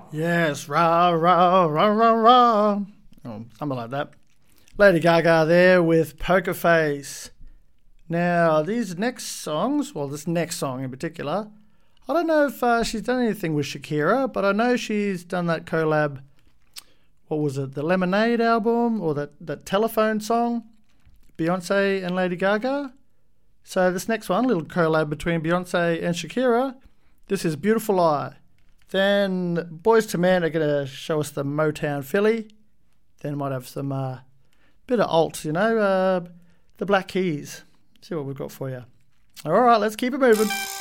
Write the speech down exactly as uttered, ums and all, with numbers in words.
Yes, rah, rah, rah, rah, rah. Oh, something like that. Lady Gaga there with Poker Face. Now, these next songs, well, this next song in particular, I don't know if uh, she's done anything with Shakira, but I know she's done that collab, what was it, the Lemonade album or that, that telephone song, Beyonce and Lady Gaga. So this next one, little collab between Beyonce and Shakira, this is Beautiful Eye. Then Boys to Men are going to show us the Motown Philly. Then might have some uh, bit of alt, you know, uh, the Black Keys. See what we've got for you. All right, let's keep it moving.